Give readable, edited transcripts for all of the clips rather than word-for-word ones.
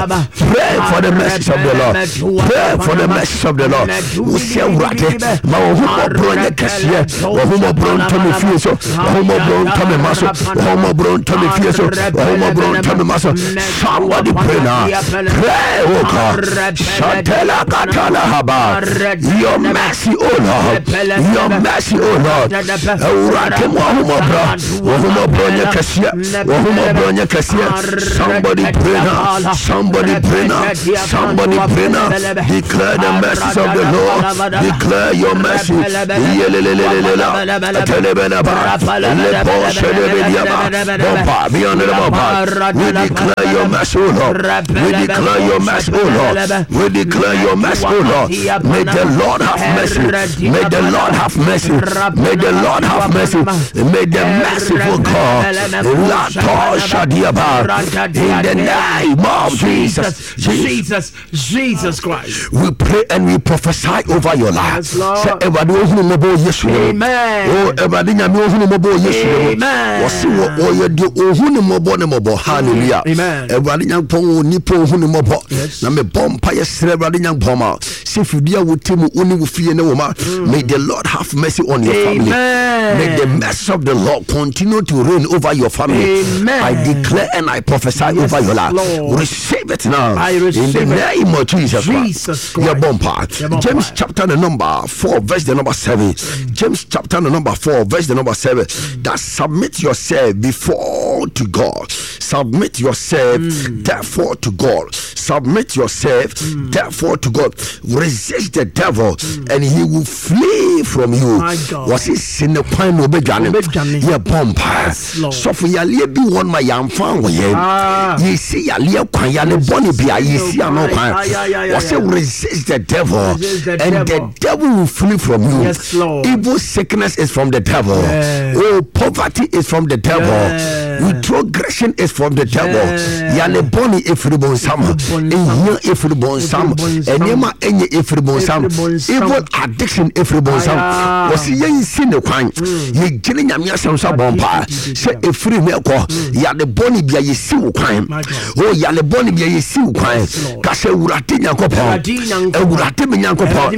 Pray for the mercies of the Lord. Pray for the mercies of the Lord. Usia urate ma ohumo bronye kesiye ohumo bronto me fieso ohumo bronto me maso ohumo bronto me fieso ohumo bronto me maso. Somebody pray now. Pray, oh God. Shatela katala haba. Your mercy, oh Lord. Your mercy, oh Lord. Urate mo ohumo bronye kesiye ohumo bronye kesiye. Somebody pray now. Somebody pray now. Somebody pray now. Declare the mercies of the Lord. Declare your mercy. We declare your mercy, O Lord. We declare your mercy, O Lord. We declare your mercy, O Lord. May the Lord have mercy. May the Lord have mercy. May the Lord have mercy. May the merciful God in the name of Jesus Christ. We pray and we prophesy over your life. Say everybody Yesu. Amen. Oh everybody Yesu. Wasi wo ye di ohunu mobo ne mobo. Hallelujah. Amen. Everybody nyampon nipo ohunu mobo. Na me bompa ye sere everybody nyampoma. Se fidia wo temu oni wo fie ne wo ma. May the Lord have mercy on your family. Amen. May the mercy of the Lord continue to reign over your family. Amen. I declare and I prophesy over your life. Lord. Receive it now. I receive in the name of Jesus Christ. Your bumper. James chapter the number 4 verse the number 7. James chapter the number 4 verse the number 7. That submit yourself before to God. Submit yourself therefore to God. Submit yourself therefore to God. Resist the devil and he will flee from you. Was he sin the point no beginning? Your bumper. So for your be one my young fan with him. You see your little quan yale bonny be you see no quan. Was he resist the devil and the devil will flee from you. Yes, Lord. Evil sickness is from the devil. Oh, poverty is from the devil. Retrogression is from the devil. Yale bonny ifribon sam. Ifribon sam. Enyema enye ifribon sam. Evil addiction ifribon sam. Was he yen sin the quan? Ye killing yamia sam bomba. Say ifri meko. Yale bonny be ye see quan. Oh, yale bonny be ye see quan. Kase urati nyankopon. Urati nyankopon.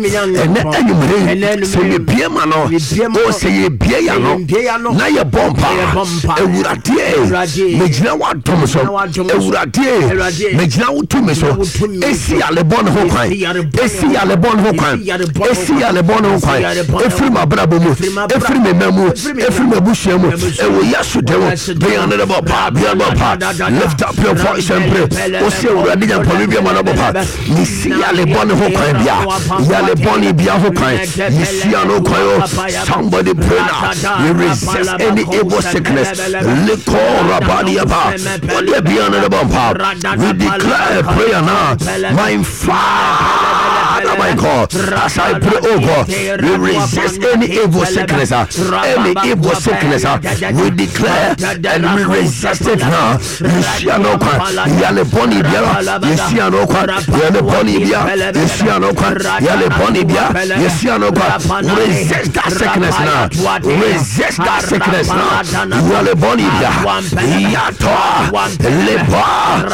And say ye bia mano. Oh, say ye bia no. Na ye bomba. Urati. Mejina wa tomoso. Urati. Mejina wa tomoso. Esi ale bon ho kwan. Esi ale bon ho kwan. Esi ale bon ho kwan. Efri mabrabo mu. Efri mememu. Efri mebushemu. Ewo yasu dewo. Be another papa. Lift up your voice and pray. Osi uradi nya pami bia mano papa. Nisi ale bon ho kwan bia. Yale boni bia ho kwan. Nisi ano kwan. Somebody pray now. You resist any evil sickness. Liko rabadia pa. What they be another papa. We declare prayer now. My Father, my God, as I pray, oh God, we resist any evil sickness, any evil sickness. We declare and we resist it now. You see no kwa, yale boni bia. You see no kwa, yale boni bia. You see no kwa, yale boni bia. You see no kwa. Resist that sickness now. Resist that sickness now. Yale boni bia. Yato, leba.